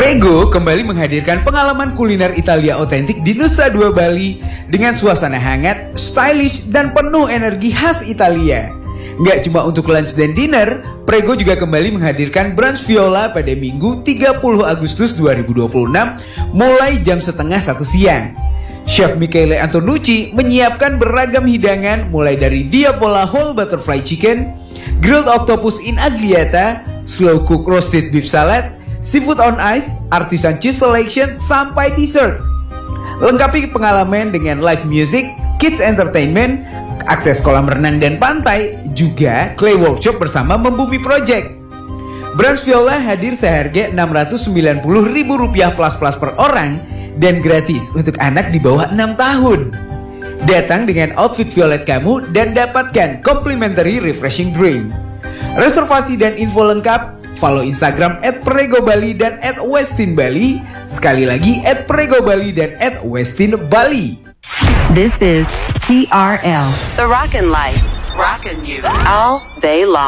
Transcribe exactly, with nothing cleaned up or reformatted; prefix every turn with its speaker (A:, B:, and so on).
A: Prego kembali menghadirkan pengalaman kuliner Italia otentik di Nusa Dua Bali dengan suasana hangat, stylish, dan penuh energi khas Italia. Nggak cuma untuk lunch dan dinner, Prego juga kembali menghadirkan brunch viola pada Minggu tiga puluh Agustus dua ribu dua puluh enam mulai jam setengah satu siang. Chef Michele Antonucci menyiapkan beragam hidangan mulai dari Diavola whole butterfly chicken, grilled octopus in agliata, slow cook roasted beef salad, seafood on ice, artisan cheese selection, sampai dessert. Lengkapi pengalaman dengan live music, kids entertainment, akses kolam renang dan pantai, juga clay workshop bersama Membumi Project. Brunch Viola hadir seharga enam ratus sembilan puluh ribu rupiah plus plus per orang dan gratis untuk anak di bawah enam tahun. Datang dengan outfit violet kamu dan dapatkan complimentary refreshing drink. Reservasi dan info lengkap follow Instagram at prego bali dan at westin bali. Sekali lagi at prego bali dan at westin bali.
B: This is T R L, The Rockin' Life, rockin' you all day long.